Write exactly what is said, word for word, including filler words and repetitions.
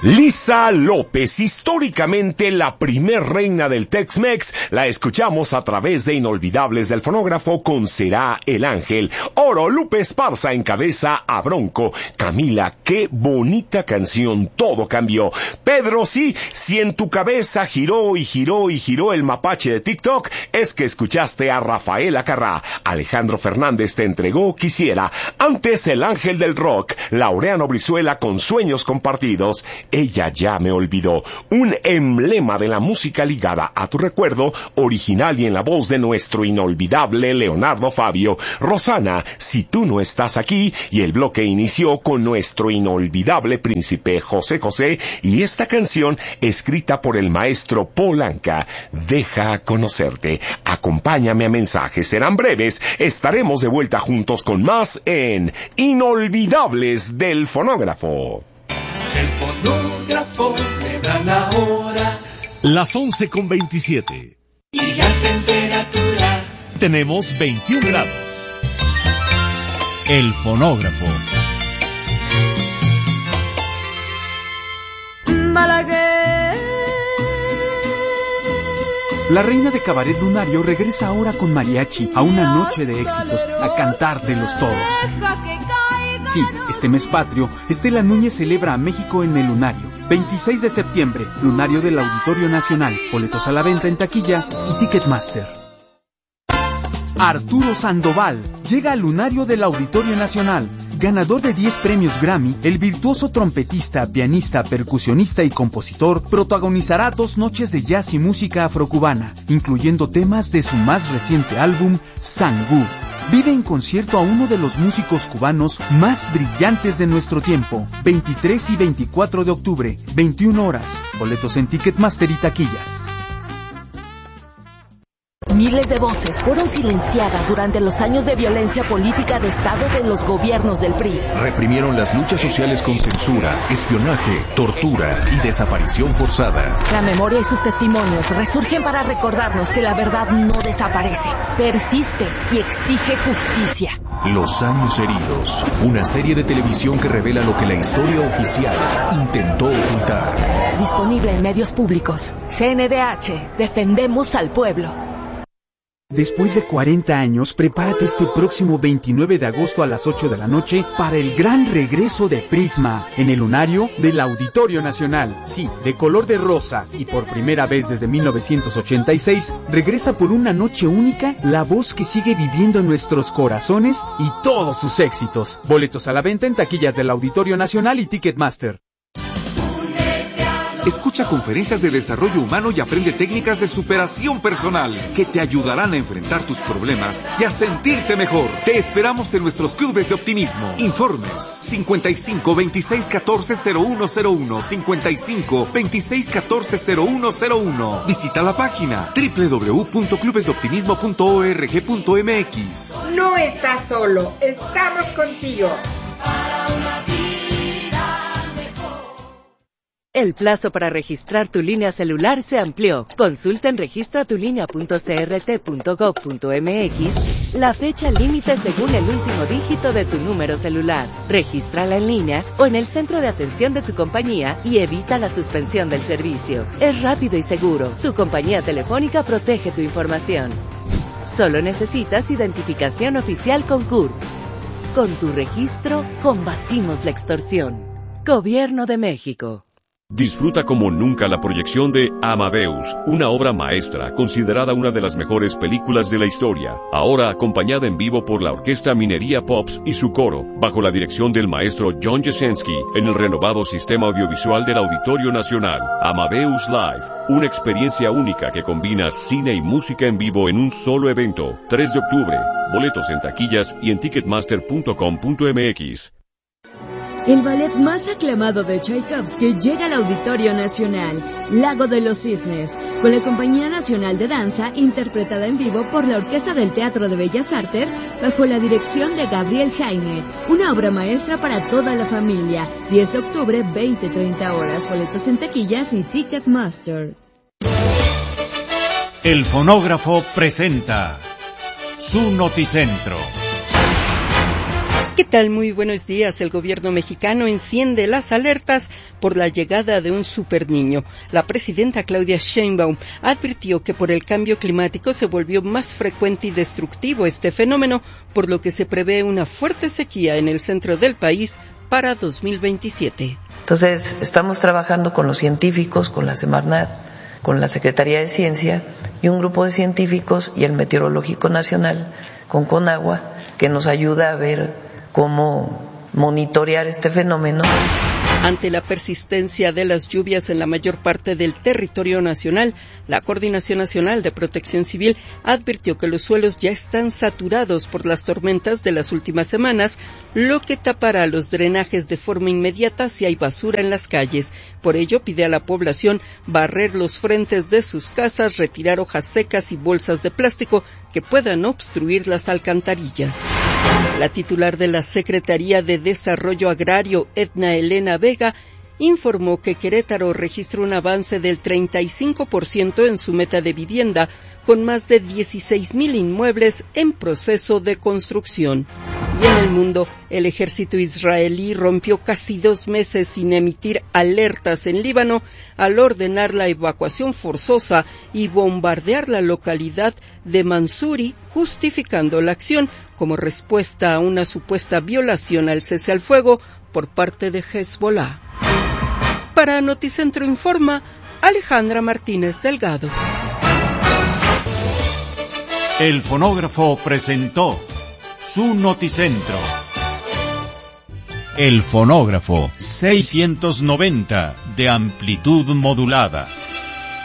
Lisa López, históricamente la primer reina del Tex-Mex, la escuchamos a través de Inolvidables del Fonógrafo con Será el Ángel. Oro, Lupe Esparza encabeza a Bronco. Camila, qué bonita canción, todo cambió. Pedro, sí, si en tu cabeza giró y giró y giró el mapache de TikTok, es que escuchaste a Rafael Acarrá. Alejandro Fernández te entregó Quisiera. Antes El Ángel del Rock, Laureano Brizuela con Sueños Compartidos. Ella ya me olvidó, un emblema de la música ligada a tu recuerdo, original y en la voz de nuestro inolvidable Leonardo Fabio. Rosana, Si tú no estás aquí, y el bloque inició con nuestro inolvidable príncipe José José y esta canción escrita por el maestro Paul Anka, Deja conocerte. Acompáñame a mensajes, serán breves, estaremos de vuelta juntos con más en Inolvidables del Fonógrafo. El fonógrafo me da la hora. Las once con veintisiete. Y la temperatura. Tenemos veintiún grados. El fonógrafo. Balaguer. La reina de Cabaret Lunario regresa ahora con mariachi a una noche de éxitos, a cantar de los todos. Sí, este mes patrio, Estela Núñez celebra a México en el Lunario. veintiséis de septiembre, Lunario del Auditorio Nacional. Boletos a la venta en taquilla y Ticketmaster. Arturo Sandoval llega al Lunario del Auditorio Nacional. Ganador de diez premios Grammy, el virtuoso trompetista, pianista, percusionista y compositor protagonizará dos noches de jazz y música afrocubana, incluyendo temas de su más reciente álbum, Sangú. Vive en concierto a uno de los músicos cubanos más brillantes de nuestro tiempo. veintitrés y veinticuatro de octubre, veintiuna horas. Boletos en Ticketmaster y taquillas. Miles de voces fueron silenciadas durante los años de violencia política de Estado de los gobiernos del P R I. Reprimieron las luchas sociales con censura, espionaje, tortura y desaparición forzada. La memoria y sus testimonios resurgen para recordarnos que la verdad no desaparece, persiste y exige justicia. Los años heridos, una serie de televisión que revela lo que la historia oficial intentó ocultar. Disponible en medios públicos. C N D H, defendemos al pueblo. Después de cuarenta años, prepárate este próximo veintinueve de agosto a las ocho de la noche para el gran regreso de Prisma en el Lunario del Auditorio Nacional. Sí, de color de rosa y por primera vez desde mil novecientos ochenta y seis, regresa por una noche única la voz que sigue viviendo en nuestros corazones y todos sus éxitos. Boletos a la venta en taquillas del Auditorio Nacional y Ticketmaster. Escucha conferencias de desarrollo humano y aprende técnicas de superación personal que te ayudarán a enfrentar tus problemas y a sentirte mejor. Te esperamos en nuestros clubes de optimismo. Informes cincuenta y cinco, veintiséis, catorce, cero uno cero uno, cincuenta y cinco, veintiséis, catorce, cero uno cero uno. Visita la página doble u doble u doble u punto clubes de optimismo punto org punto m x. No estás solo, estamos contigo. Para una vida. El plazo para registrar tu línea celular se amplió. Consulta en registra tu línea punto c r t punto gov punto m x la fecha límite según el último dígito de tu número celular. Regístrala en línea o en el centro de atención de tu compañía y evita la suspensión del servicio. Es rápido y seguro. Tu compañía telefónica protege tu información. Solo necesitas identificación oficial con C U R P. Con tu registro, combatimos la extorsión. Gobierno de México. Disfruta como nunca la proyección de Amadeus, una obra maestra considerada una de las mejores películas de la historia, ahora acompañada en vivo por la Orquesta Minería Pops y su coro, bajo la dirección del maestro John Jasenski, en el renovado sistema audiovisual del Auditorio Nacional. Amadeus Live, una experiencia única que combina cine y música en vivo en un solo evento. tres de octubre, boletos en taquillas y en ticketmaster punto com punto m x. El ballet más aclamado de Tchaikovsky llega al Auditorio Nacional, Lago de los Cisnes, con la Compañía Nacional de Danza, interpretada en vivo por la Orquesta del Teatro de Bellas Artes, bajo la dirección de Gabriel Jaime, una obra maestra para toda la familia. diez de octubre, veinte a treinta horas, boletos en taquillas y Ticketmaster. El fonógrafo presenta su Noticentro. ¿Qué tal? Muy buenos días. El gobierno mexicano enciende las alertas por la llegada de un superniño. La presidenta Claudia Sheinbaum advirtió que por el cambio climático se volvió más frecuente y destructivo este fenómeno, por lo que se prevé una fuerte sequía en el centro del país para dos mil veintisiete. Entonces, estamos trabajando con los científicos, con la Semarnat, con la Secretaría de Ciencia y un grupo de científicos y el Meteorológico Nacional, con Conagua, que nos ayuda a ver cómo monitorear este fenómeno. Ante la persistencia de las lluvias en la mayor parte del territorio nacional, la Coordinación Nacional de Protección Civil advirtió que los suelos ya están saturados por las tormentas de las últimas semanas, lo que tapará los drenajes de forma inmediata si hay basura en las calles. Por ello, pide a la población barrer los frentes de sus casas, retirar hojas secas y bolsas de plástico que puedan obstruir las alcantarillas. La titular de la Secretaría de Desarrollo Agrario, Edna Elena Vega, informó que Querétaro registra un avance del treinta y cinco por ciento en su meta de vivienda, con más de dieciséis mil inmuebles en proceso de construcción. Y en el mundo, el ejército israelí rompió casi dos meses sin emitir alertas en Líbano al ordenar la evacuación forzosa y bombardear la localidad de Mansuri, justificando la acción como respuesta a una supuesta violación al cese al fuego por parte de Hezbollah. Para Noticentro Informa, Alejandra Martínez Delgado. El fonógrafo presentó su Noticentro. El fonógrafo seiscientos noventa de amplitud modulada.